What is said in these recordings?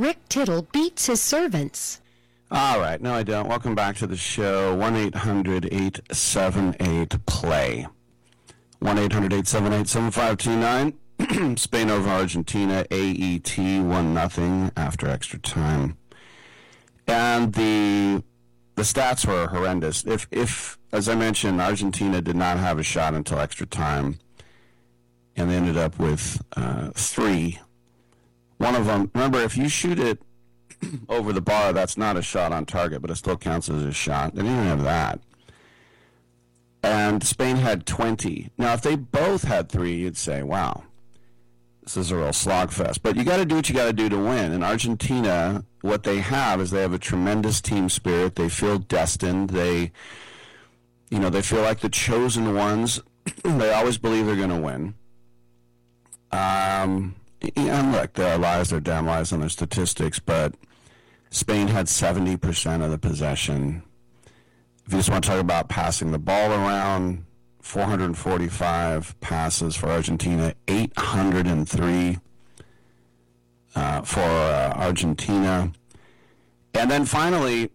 Rick Tittle beats his servants. All right. No, I don't. Welcome back to the show. 1-800-878-PLAY. 1-800-878-7529. Spain over Argentina. AET 1-0 after extra time. And the stats were horrendous. If, as I mentioned, Argentina did not have a shot until extra time, and they ended up with 3. One of them, remember, if you shoot it over the bar, that's not a shot on target, but it still counts as a shot. They didn't even have that. And Spain had 20. Now, if they both had 3, you'd say, wow, this is a real slogfest. But you got to do what you got to do to win. And Argentina, what they have is they have a tremendous team spirit. They feel destined. They feel like the chosen ones. They always believe they're going to win. And look, there are lies, there are damn lies on their statistics, but Spain had 70% of the possession. If you just want to talk about passing the ball around, 445 passes for Argentina, 803 for Argentina. And then finally,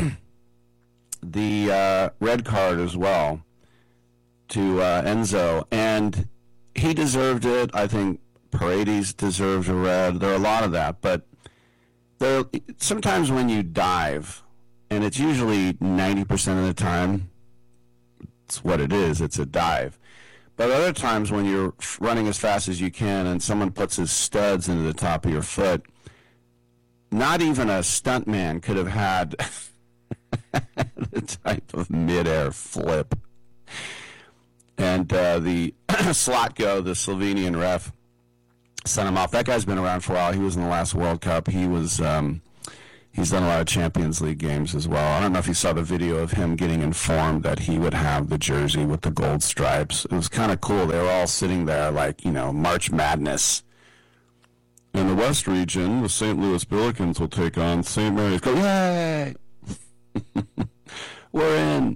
the red card as well to Enzo. And he deserved it. I think Paredes deserved a red. There are a lot of that. But sometimes when you dive, and it's usually 90% of the time, it's what it is. It's a dive. But other times when you're running as fast as you can and someone puts his studs into the top of your foot, not even a stuntman could have had the type of midair flip. And the Slotko, the Slovenian ref, sent him off. That guy's been around for a while. He was in the last World Cup. He's done a lot of Champions League games as well. I don't know if you saw the video of him getting informed that he would have the jersey with the gold stripes. It was kind of cool. They were all sitting there like, March Madness. In the West region, the St. Louis Billikens will take on St. Mary's. Go, yay! We're in.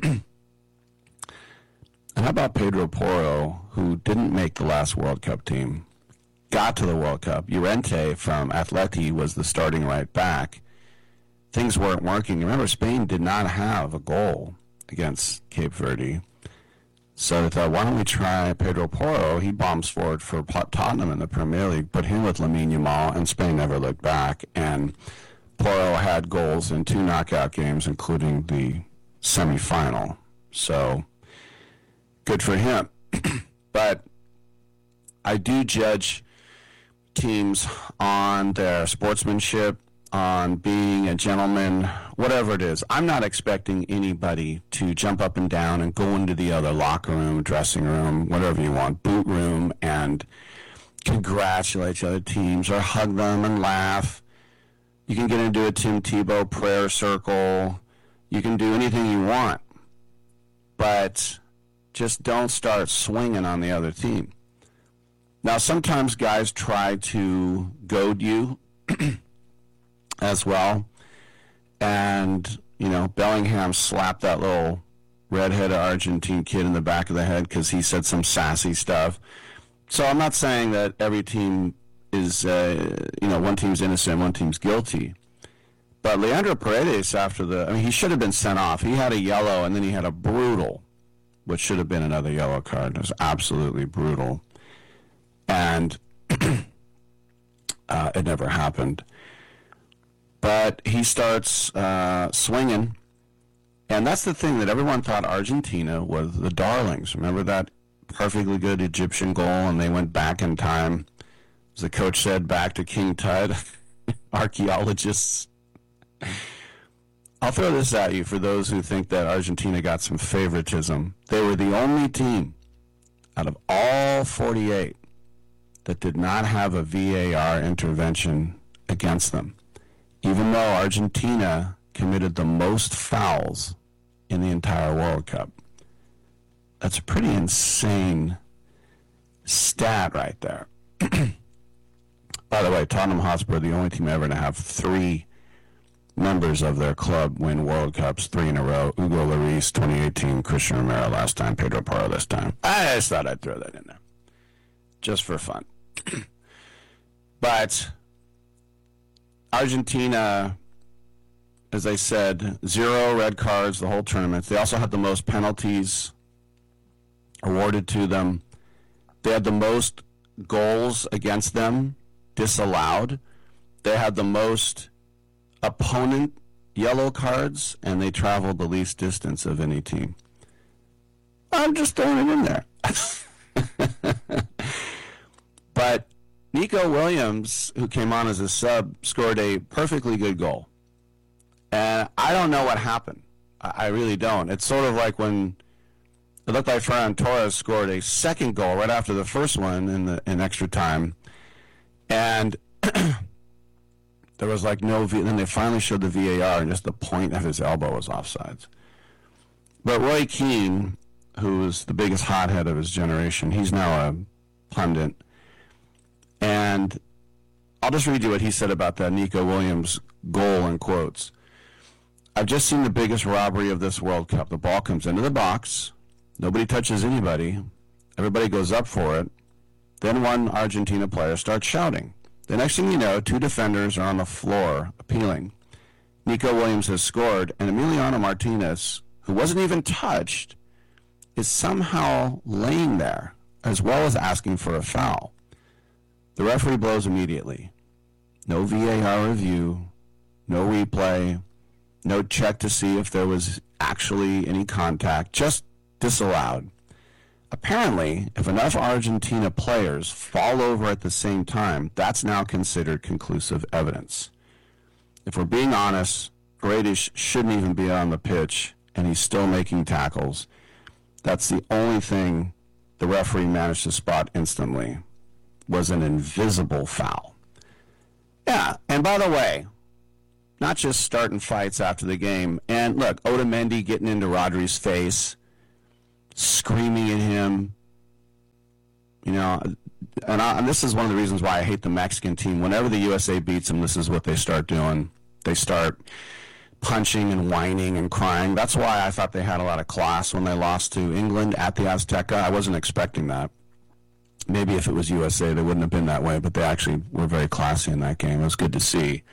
And how about Pedro Porro, who didn't make the last World Cup team, got to the World Cup. Llorente from Atleti was the starting right back. Things weren't working. Remember, Spain did not have a goal against Cape Verde. So they thought, why don't we try Pedro Porro? He bombs forward for Tottenham in the Premier League, put him with Lamine Yamal, and Spain never looked back. And Porro had goals in 2 knockout games, including the semifinal. So good for him. But I do judge teams on their sportsmanship, on being a gentleman, whatever it is. I'm not expecting anybody to jump up and down and go into the other locker room, dressing room, whatever you want, boot room, and congratulate the other teams or hug them and laugh. You can get into a Tim Tebow prayer circle. You can do anything you want. But just don't start swinging on the other team. Now, sometimes guys try to goad you as well. And, Bellingham slapped that little redheaded Argentine kid in the back of the head because he said some sassy stuff. So I'm not saying that every team is, one team's innocent, one team's guilty. But Leandro Paredes, he should have been sent off. He had a yellow, and then he had a brutal, which should have been another yellow card. It was absolutely brutal. And it never happened. But he starts swinging. And that's the thing, that everyone thought Argentina was the darlings. Remember that perfectly good Egyptian goal, and they went back in time. As the coach said, back to King Tut. Archaeologists. I'll throw this at you for those who think that Argentina got some favoritism. They were the only team out of all 48 that did not have a VAR intervention against them, even though Argentina committed the most fouls in the entire World Cup. That's a pretty insane stat right there. By the way, Tottenham Hotspur, the only team ever to have 3 members of their club win World Cups 3 in a row. Hugo Lloris, 2018, Christian Romero last time, Pedro Porro this time. I just thought I'd throw that in there, just for fun. But Argentina, as I said, 0 red cards the whole tournament. They also had the most penalties awarded to them. They had the most goals against them disallowed. They had the most opponent yellow cards, and they traveled the least distance of any team. I'm just throwing it in there. But Nico Williams, who came on as a sub, scored a perfectly good goal. And I don't know what happened. I really don't. It's sort of like when it looked like Ferran Torres scored a second goal right after the first one in extra time. And there was like no then they finally showed the VAR, and just the point of his elbow was offsides. But Roy Keane, who was the biggest hothead of his generation, he's now a pundit. And I'll just read you what he said about that Nico Williams goal in quotes. I've just seen the biggest robbery of this World Cup. The ball comes into the box. Nobody touches anybody. Everybody goes up for it. Then one Argentina player starts shouting. The next thing you know, 2 defenders are on the floor appealing. Nico Williams has scored, and Emiliano Martinez, who wasn't even touched, is somehow laying there, as well as asking for a foul. The referee blows immediately. No VAR review, no replay, no check to see if there was actually any contact, just disallowed. Apparently, if enough Argentina players fall over at the same time, that's now considered conclusive evidence. If we're being honest, Paredes shouldn't even be on the pitch, and he's still making tackles. That's the only thing the referee managed to spot instantly, was an invisible foul. Yeah, and by the way, not just starting fights after the game. And look, Otamendi getting into Rodri's face, screaming at him. You know, and this is one of the reasons why I hate the Mexican team. Whenever the USA beats them, this is what they start doing. They start punching and whining and crying. That's why I thought they had a lot of class when they lost to England at the Azteca. I wasn't expecting that. Maybe if it was USA, they wouldn't have been that way, but they actually were very classy in that game. It was good to see.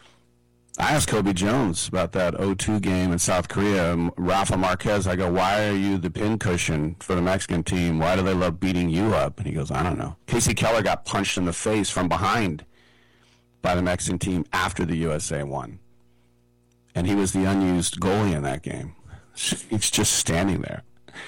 I asked Kobe Jones about that 0-2 game in South Korea. Rafa Marquez, I go, why are you the pincushion for the Mexican team? Why do they love beating you up? And he goes, I don't know. Casey Keller got punched in the face from behind by the Mexican team after the USA won. And he was the unused goalie in that game. He's just standing there.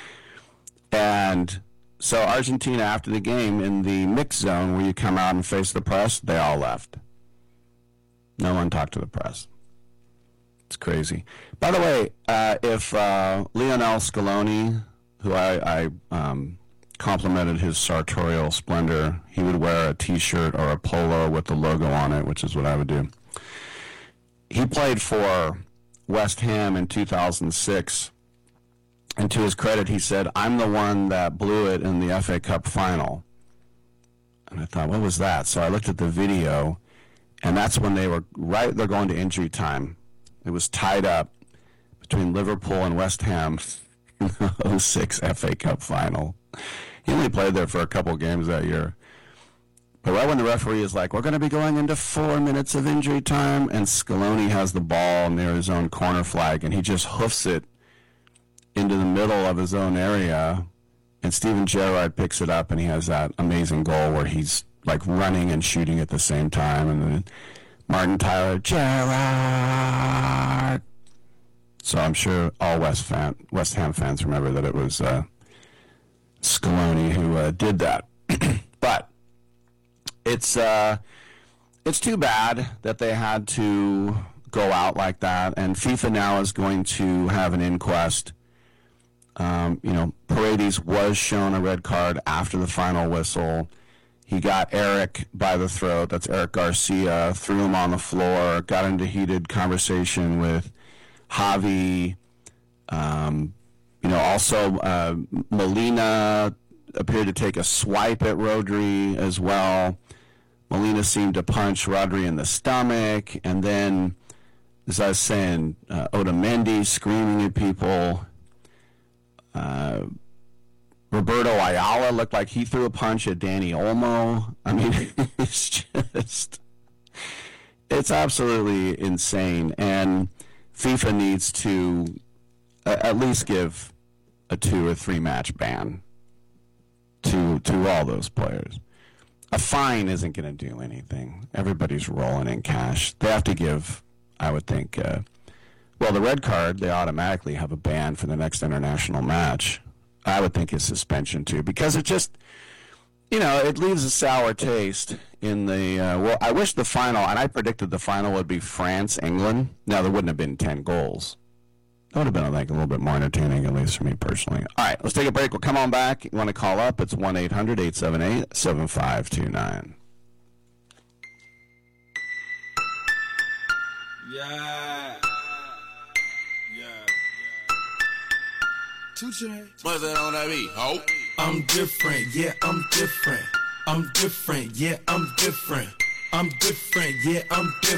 And so Argentina, after the game, in the mixed zone where you come out and face the press, they all left. No one talked to the press. It's crazy. By the way, if Lionel Scaloni, who I complimented his sartorial splendor, he would wear a T-shirt or a polo with the logo on it, which is what I would do. He played for West Ham in 2006. And to his credit, he said, I'm the one that blew it in the FA Cup final. And I thought, what was that? So I looked at the video, and that's when they're going to injury time. It was tied up between Liverpool and West Ham in the 06 FA Cup final. He only played there for a couple games that year. But right when the referee is like, we're going to be going into 4 minutes of injury time, and Scaloni has the ball near his own corner flag, and he just hoofs it into the middle of his own area, and Steven Gerrard picks it up, and he has that amazing goal where he's like running and shooting at the same time, and then Martin Tyler, Gerrard. So I'm sure all West Ham fans remember that it was Scaloni who did that. But it's too bad that they had to go out like that, and FIFA now is going to have an inquest. Paredes was shown a red card after the final whistle. He got Eric by the throat. That's Eric Garcia. Threw him on the floor. Got into heated conversation with Javi. Also Molina appeared to take a swipe at Rodri as well. Molina seemed to punch Rodri in the stomach. And then, as I was saying, Otamendi screaming at people. Roberto Ayala looked like he threw a punch at Danny Olmo. I mean, it's it's absolutely insane, and FIFA needs to at least give a 2 or 3 match ban to all those players. A fine isn't going to do anything. Everybody's rolling in cash. They have to give, I would think, well, the red card, they automatically have a ban for the next international match. I would think a suspension too, because it just, it leaves a sour taste in the, well, I wish the final, and I predicted the final would be France-England. Now, there wouldn't have been 10 goals. That would have been, I think, a little bit more entertaining, at least for me personally. All right, let's take a break. We'll come on back. You want to call up? It's 1-800-878-7529. Yeah. What's that on that beat, ho? I'm different, yeah, I'm different. I'm different, yeah, I'm different. I'm different, yeah, I'm different.